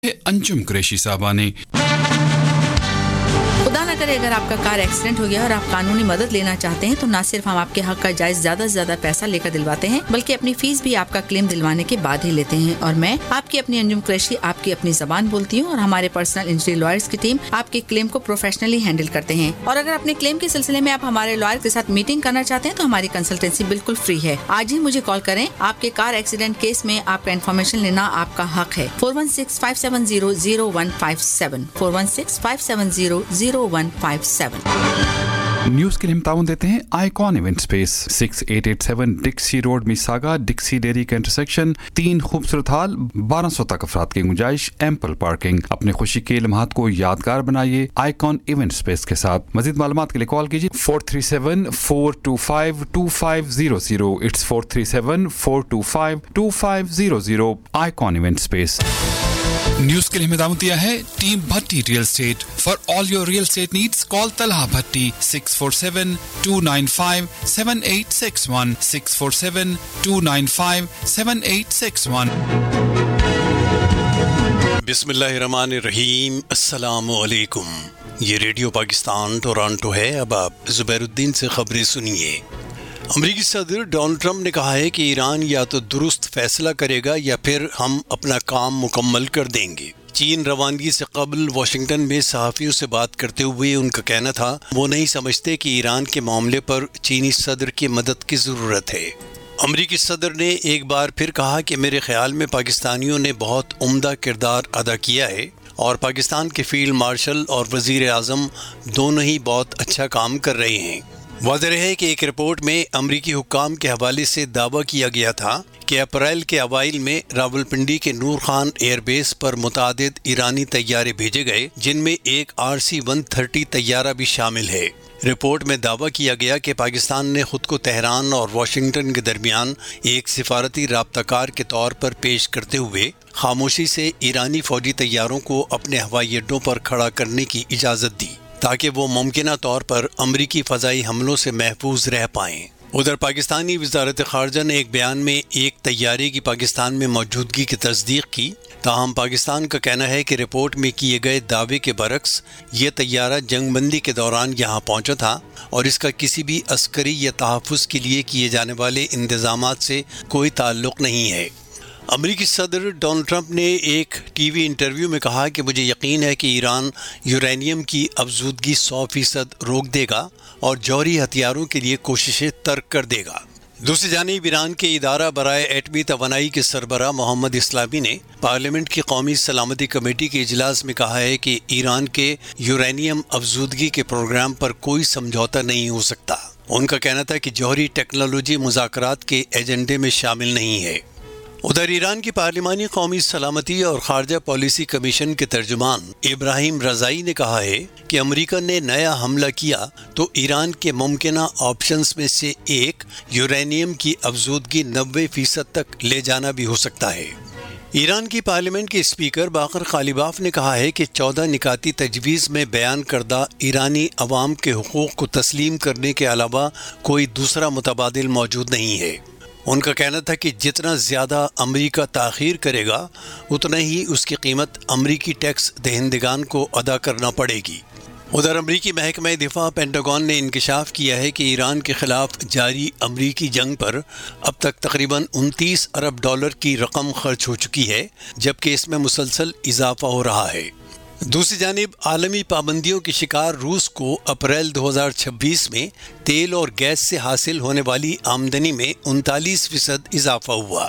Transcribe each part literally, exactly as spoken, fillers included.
अंजुम कुरैशी साहबा ने। खुदा न करे अगर आपका कार एक्सीडेंट हो गया और आप कानूनी मदद लेना चाहते हैं तो न सिर्फ हम आपके हक का जायज ज्यादा से ज्यादा पैसा लेकर दिलवाते हैं बल्कि अपनी फीस भी आपका क्लेम दिलवाने के बाद ही लेते हैं। और मैं आपकी अपनी अंजुम कुरैशी आपकी अपनी जबान बोलती हूँ और हमारे पर्सनल इंजरी लॉयर्स की टीम आपके क्लेम को प्रोफेशनली हैंडल करते हैं। और अगर अपने क्लेम के सिलसिले में आप हमारे लॉयर के साथ मीटिंग करना चाहते हैं तो हमारी कंसल्टेंसी बिल्कुल फ्री है। आज ही मुझे कॉल करें। आपके कार एक्सीडेंट केस में आपका इन्फॉर्मेशन लेना आपका हक है। Four one six five seven zero zero one five seven four one six five seven zero zero one five seven. News के लिए हम ताउन देते हैं icon event space six eight eight seven डिक्सी road मिसागा डिक्सी dairy का इंटरसेक्शन, तीन खूबसूरत हाल, बारह सौ तक अफराद की गुंजाइश, एम्पल पार्किंग। अपने खुशी के लम्हात को यादगार बनाइए आइकॉन इवेंट स्पेस के साथ। मजीद मालूमात के लिए कॉल कीजिए four three seven four to five to five zero zero. It's four three seven four to five to five zero zero. Icon event space. News के लिए हिदायत दिया है team Bhatti real estate. For all your real estate needs call Talha Bhatti six four seven to nine five seven eight six one six four seven to nine five seven eight six one. बिस्मिल्लाहिर्रहमानिर्रहीम। अस्सलामु अलैकुम। ये radio Pakistan Toronto है। अब आप जुबैरुद्दीन से खबरें सुनिए। अमरीकी सदर डोनाल्ड ट्रंप ने कहा है कि ईरान या तो दुरुस्त फैसला करेगा या फिर हम अपना काम मुकम्मल कर देंगे। चीन रवानगी से कबल वाशिंगटन में सहाफ़ियों से बात करते हुए उनका कहना था वो नहीं समझते कि ईरान के मामले पर चीनी सदर की मदद की ज़रूरत है। अमरीकी सदर ने एक बार फिर कहा कि मेरे ख्याल में पाकिस्तानियों ने बहुत उम्दा किरदार अदा किया है और पाकिस्तान के फील्ड मार्शल और वज़ीर आज़म दोनों ही बहुत अच्छा काम कर रहे हैं। वाज़ेह है कि एक रिपोर्ट में अमरीकी हुक्काम के हवाले से दावा किया गया था कि अप्रैल के अवाइल में रावलपिंडी के नूर खान एयरबेस पर मुतादिद ईरानी तैयारे भेजे गए जिनमें एक आर सी वन थर्टी तैयारा भी शामिल है। रिपोर्ट में दावा किया गया कि पाकिस्तान ने खुद को तेहरान और वाशिंगटन के दरमियान एक सिफारती राब्ताकार के तौर पर पेश करते हुए खामोशी से ईरानी फौजी तैयारों को अपने हवाई अड्डों पर खड़ा करने की इजाज़त दी ताकि वो मुमकिना तौर पर अमरीकी फ़ज़ाई हमलों से महफूज रह पाएँ। उधर पाकिस्तानी वज़ारत ख़ारजा ने एक बयान में एक तैयारे की पाकिस्तान में मौजूदगी की तस्दीक की। ताहम पाकिस्तान का कहना है कि रिपोर्ट में किए गए दावे के बरक्स ये तैयारा जंगबंदी के दौरान यहाँ पहुँचा था और इसका किसी भी अस्करी या तहफ़्फ़ुज़ के लिए किए जाने वाले इंतज़ामात से कोई ताल्लुक़ नहीं है। अमरीकी सदर डोनाल्ड ट्रंप ने एक टीवी इंटरव्यू में कहा कि मुझे यकीन है कि ईरान यूरेनियम की अफजूदगी सौ फीसद रोक देगा और जौहरी हथियारों के लिए कोशिशें तर्क कर देगा। दूसरी जानिब ईरान के इदारा बराए एटमी तवानाई के सरबराह मोहम्मद इस्लामी ने पार्लियामेंट की कौमी सलामती कमेटी के इजलास में कहा है कि ईरान के यूरेनियम अफजूदगी के प्रोग्राम पर कोई समझौता नहीं हो सकता। उनका कहना था कि जौहरी टेक्नोलॉजी मुज़ाकरात के एजेंडे में शामिल नहीं है। उधर ईरान की पार्लिमानी कौमी सलामती और खारजा पॉलिसी कमीशन के तर्जुमान इब्राहिम रज़ाई ने कहा है कि अमेरिका ने नया हमला किया तो ईरान के मुमकिना ऑप्शंस में से एक यूरेनियम की अफजूदगी नब्बे फीसद तक ले जाना भी हो सकता है। ईरान की पार्लियामेंट के स्पीकर बाकर कालिबाफ ने कहा है कि चौदह निकाती तजवीज़ में बयान करदा ईरानी अवाम के हुकूक को तस्लीम करने के अलावा कोई दूसरा मुतबादिल मौजूद नहीं है। उनका कहना था कि जितना ज़्यादा अमेरिका ताख़ीर करेगा उतना ही उसकी कीमत अमरीकी टैक्स दहिंदगान को अदा करना पड़ेगी। उधर अमरीकी महकमा दिफा पेंटागन ने इंकशाफ किया है कि ईरान के ख़िलाफ़ जारी अमरीकी जंग पर अब तक तकरीबन उनतीस अरब डॉलर की रकम खर्च हो चुकी है जबकि इसमें मुसलसल इजाफा हो रहा है। दूसरी जानिब आलमी पाबंदियों के शिकार रूस को अप्रैल दो हज़ार छब्बीस में तेल और गैस से हासिल होने वाली आमदनी में उनतालीस फीसद इजाफा हुआ।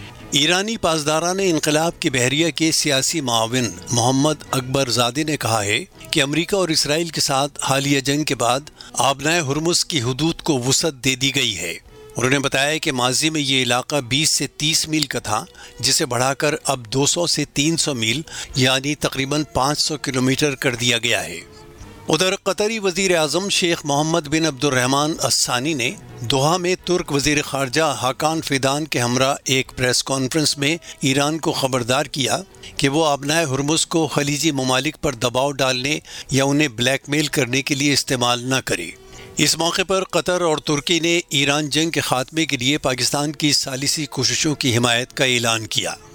ईरानी पासदारान इनकलाब के बहरिया के सियासी माविन मोहम्मद अकबर ज़ादी ने कहा है कि अमरीका और इसराइल के साथ हालिया जंग के बाद आबनाए हुर्मुज़ की हदूद को वुसअत दे दी गई है। उन्होंने बताया कि माजी में ये इलाका बीस से तीस मील का था जिसे बढ़ाकर अब दो सौ से तीन सौ मील यानी तकरीबन पाँच सौ किलोमीटर कर दिया गया है। उधर कतरी वज़ीर आज़म शेख मोहम्मद बिन अब्दुर्रहमान अस्सानी ने दोहा में तुर्क वज़ीर ख़ारजा हाकान फ़िदान के हमरा एक प्रेस कॉन्फ्रेंस में ईरान को ख़बरदार किया कि वो आबनाए हुर्मुज़ को खलीजी ममालिक पर दबाव डालने या उन्हें ब्लैकमेल करने के लिए इस्तेमाल न करे। इस मौके पर कतर और तुर्की ने ईरान जंग के खात्मे के लिए पाकिस्तान की सालिसी कोशिशों की हिमायत का ऐलान किया।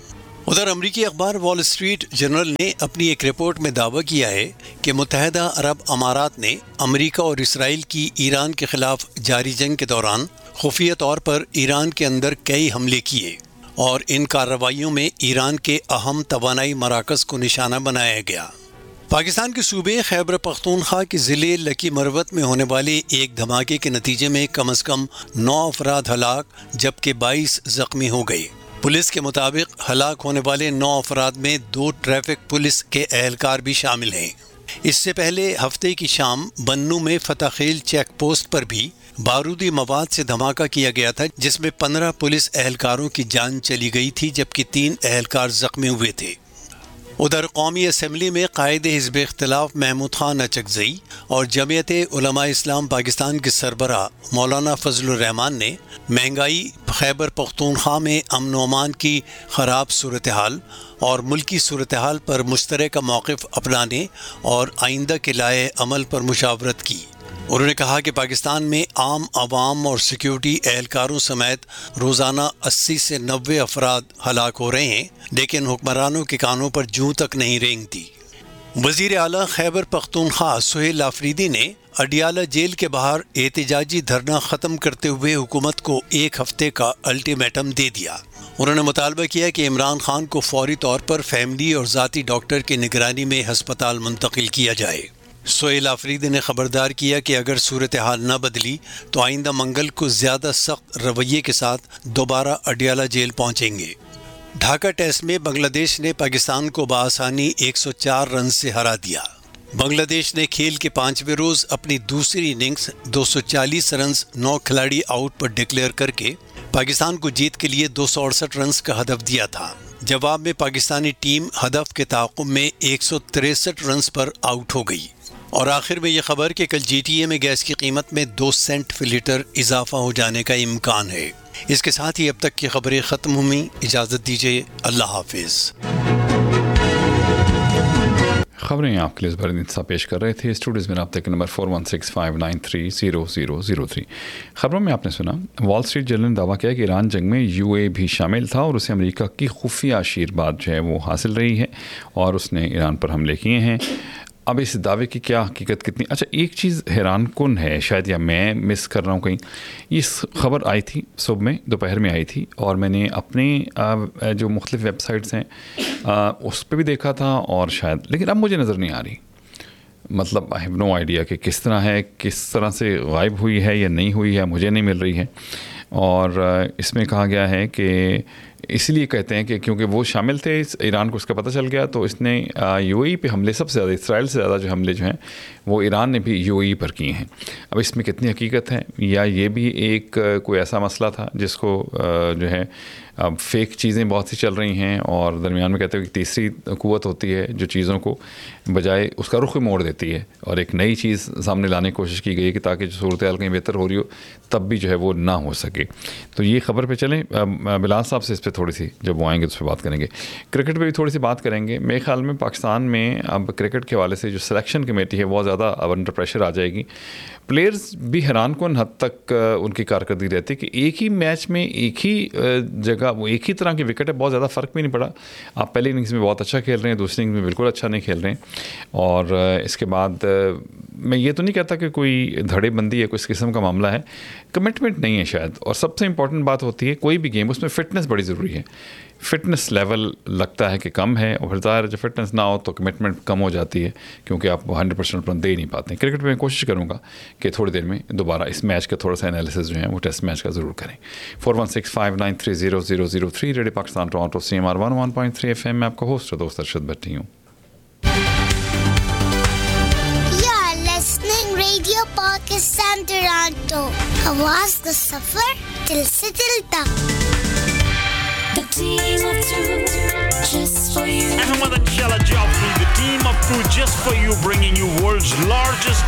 ادھر امریکی اخبار وال اسٹریٹ جرنل نے اپنی ایک رپورٹ میں دعویٰ کیا ہے کہ متحدہ عرب امارات نے امریکہ اور اسرائیل کی ایران کے خلاف جاری جنگ کے دوران خفیہ طور پر ایران کے اندر کئی حملے کیے اور ان کارروائیوں میں ایران کے اہم توانائی مراکز کو نشانہ بنایا گیا۔ پاکستان کے صوبے خیبر پختونخوا کے ضلع لکی مروت میں ہونے والے ایک دھماکے کے نتیجے میں کم از کم نو افراد ہلاک جبکہ بائیس زخمی ہو گئے۔ پولیس کے مطابق ہلاک ہونے والے نو افراد میں دو ٹریفک پولیس کے اہلکار بھی شامل ہیں۔ اس سے پہلے ہفتے کی شام بنو میں فتح خیل چیک پوسٹ پر بھی بارودی مواد سے دھماکہ کیا گیا تھا جس میں پندرہ پولیس اہلکاروں کی جان چلی گئی تھی جبکہ تین اہلکار زخمی ہوئے تھے۔ ادھر قومی اسمبلی میں قائد حزب اختلاف محمود خان اچکزئی اور جمعیت علماء اسلام پاکستان کے سربراہ مولانا فضل الرحمان نے مہنگائی، خیبر پختونخوا میں امن و امان کی خراب صورتحال اور ملکی صورتحال پر مشترکہ موقف اپنانے اور آئندہ کے لائحہ عمل پر مشاورت کی۔ انہوں نے کہا کہ پاکستان میں عام عوام اور سیکیورٹی اہلکاروں سمیت روزانہ اسی سے نوے افراد ہلاک ہو رہے ہیں لیکن حکمرانوں کے کانوں پر جوں تک نہیں رینگتی۔ وزیر اعلیٰ خیبر پختونخوا سہیل آفریدی نے اڈیالہ جیل کے باہر احتجاجی دھرنا ختم کرتے ہوئے حکومت کو ایک ہفتے کا الٹیمیٹم دے دیا۔ انہوں نے مطالبہ کیا کہ عمران خان کو فوری طور پر فیملی اور ذاتی ڈاکٹر کی نگرانی میں ہسپتال منتقل کیا جائے۔ سہیل آفریدی نے خبردار کیا کہ اگر صورتحال نہ بدلی تو آئندہ منگل کو زیادہ سخت رویے کے ساتھ دوبارہ اڈیالہ جیل پہنچیں گے۔ ڈھاکہ ٹیسٹ میں بنگلہ دیش نے پاکستان کو بآسانی ایک سو چار رن سے ہرا دیا۔ بنگلہ دیش نے کھیل کے پانچویں روز اپنی دوسری اننگز دو سو چالیس رنز نو کھلاڑی آؤٹ پر ڈکلیئر کر کے پاکستان کو جیت کے لیے دو سو اڑسٹھ رنز کا ہدف دیا تھا۔ جواب میں پاکستانی ٹیم ہدف کے تعاقب میں ایک سو تریسٹھ رنز پر آؤٹ ہو گئی۔ اور آخر میں یہ خبر کہ کل جی ٹی اے میں گیس کی قیمت میں دو سینٹ فی لیٹر اضافہ ہو جانے کا امکان ہے۔ اس کے ساتھ ہی اب تک کی خبریں ختم ہوئیں۔ اجازت دیجیے، اللہ حافظ۔ خبریں آپ کے لیے اس بار انتظار پیش کر رہے تھے۔ اسٹوڈیوز میں رابطے کے number four one six five nine three zero zero zero three. خبروں میں آپ نے سنا وال اسٹریٹ جرنل نے دعویٰ کیا کہ ایران جنگ میں یو اے بھی شامل تھا اور اسے امریکہ کی خفیہ آشیرواد جو ہے وہ حاصل رہی ہے اور اس نے ایران پر حملے کیے ہیں۔ اب اس دعوے کی کیا حقیقت کتنی؟ اچھا، ایک چیز حیران کن ہے، شاید یا میں مس کر رہا ہوں کہیں، یہ خبر آئی تھی صبح میں، دوپہر میں آئی تھی اور میں نے اپنے جو مختلف ویب سائٹس ہیں اس پہ بھی دیکھا تھا اور شاید، لیکن اب مجھے نظر نہیں آ رہی۔ مطلب آئی ہیو نو آئیڈیا کہ کس طرح ہے، کس طرح سے غائب ہوئی ہے یا نہیں ہوئی ہے، مجھے نہیں مل رہی ہے۔ اور اس میں کہا گیا ہے کہ اس لیے کہتے ہیں کہ کیونکہ وہ شامل تھے، ایران کو اس کا پتہ چل گیا تو اس نے یو اے ای پہ حملے سب سے زیادہ، اسرائیل سے زیادہ جو حملے جو ہیں وہ ایران نے بھی یو اے ای پر کیے ہیں۔ اب اس میں کتنی حقیقت ہے یا یہ بھی ایک کوئی ایسا مسئلہ تھا جس کو جو ہے اب فیک چیزیں بہت سی چل رہی ہیں اور درمیان میں کہتے ہیں کہ تیسری قوت ہوتی ہے جو چیزوں کو بجائے اس کا رخ موڑ دیتی ہے اور ایک نئی چیز سامنے لانے کی کوشش کی گئی کہ تاکہ جو صورتحال کہیں بہتر ہو رہی ہو تب بھی جو ہے وہ نہ ہو سکے۔ تو یہ خبر پہ چلیں، بلال صاحب سے اس پہ تھوڑی سی جب وہ آئیں گے تو اس پہ بات کریں گے۔ کرکٹ پہ بھی تھوڑی سی بات کریں گے۔ میرے خیال میں پاکستان میں اب کرکٹ کے حوالے سے جو سلیکشن کمیٹی ہے بہت زیادہ اب انڈر پریشر آ جائے گی۔ پلیئرز بھی حیران کن حد تک ان کی کارکردگی رہتی ہے کہ ایک ہی میچ میں ایک ہی جگہ وہ ایک ہی طرح کی وکٹ ہے، بہت زیادہ فرق بھی نہیں پڑا۔ آپ پہلی اننگز میں بہت اچھا کھیل رہے ہیں، دوسری اننگز میں بالکل اچھا نہیں کھیل رہے ہیں اور اس کے بعد میں یہ تو نہیں کہتا کہ کوئی دھڑے بندی ہے، کوئی اس قسم کا معاملہ ہے، کمٹمنٹ نہیں ہے شاید۔ اور سب سے امپورٹنٹ بات ہوتی ہے کوئی بھی گیم، اس میں فٹنس بڑی ضروری ہے۔ فٹنس لیول لگتا ہے کہ کم ہے اور پھر ظاہر جب فٹنس نہ ہو تو کمٹمنٹ کم ہو جاتی ہے کیونکہ آپ ہنڈریڈ پرسینٹ رن دے نہیں پاتے ہیں۔ کرکٹ میں میں کوشش کروں گا کہ تھوڑی دیر میں دوبارہ اس میچ کا تھوڑا سا انالیسس جو ہے وہ ٹیسٹ میچ کا ضرور کریں۔ Four one six five nine three zero zero zero three radio Pakistan Toronto C M R one one point three F M میں آپ کا ہوسٹ دوست ارشد بھٹی ہوں۔ ریڈیو پاکستان ٹورانٹو، آواز کا سفر دل سے دل تک۔ The team of two, just for you. Ahmad and Shala Joffrey, the team of two just for you, bringing you world's largest